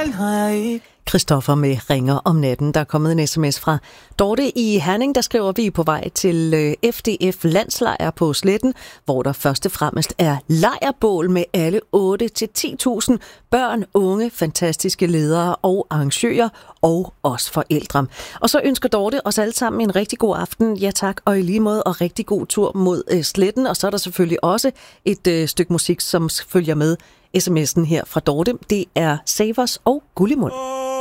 den har jeg ikke. Christoffer med Ringer om natten. Der er kommet en sms fra Dorte i Herning, der skriver, vi er på vej til FDF landslejr på Sletten, hvor der først og fremmest er lejrbål med alle 8-10.000 børn, unge, fantastiske ledere og arrangører og os forældre. Og så ønsker Dorte os alle sammen en rigtig god aften. Ja tak, og i lige måde og rigtig god tur mod Sletten. Og så er der selvfølgelig også et stykke musik, som følger med sms'en her fra Dorte. Det er Savers og Gullimund.